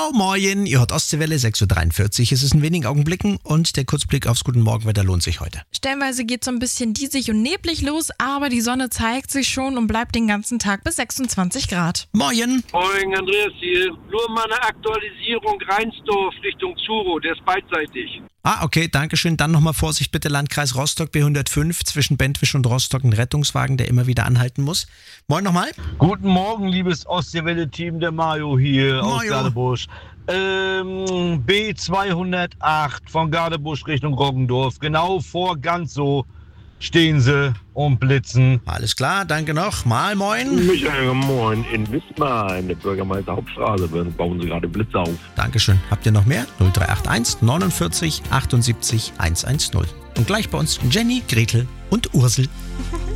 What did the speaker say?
Moin, ihr hört Ostseewelle, 6.43 Uhr. Es ist in wenigen Augenblicken und der Kurzblick aufs Guten Morgenwetter lohnt sich heute. Stellenweise geht so ein bisschen diesig und neblig los, aber die Sonne zeigt sich schon und bleibt den ganzen Tag bis 26 Grad. Moin. Moin, Andreas hier. Nur mal eine Aktualisierung Rheinsdorf Richtung Zuro, der ist beidseitig. Okay, dankeschön. Dann nochmal Vorsicht bitte, Landkreis Rostock B105 zwischen Bentwisch und Rostock, ein Rettungswagen, der immer wieder anhalten muss. Moin nochmal. Guten Morgen, liebes Ostseewelle-Team, der Mario hier aus Gardebusch. B208 von Gardebusch Richtung Roggendorf, genau vor Ganzow stehen sie und blitzen. Alles klar, danke noch. Moin. Michael, moin. In Wismar, in der Bürgermeister Hauptstraße, bauen sie gerade Blitze auf. Dankeschön. Habt ihr noch mehr? 0381 49 78 110. Und gleich bei uns Jenny, Gretel und Ursel.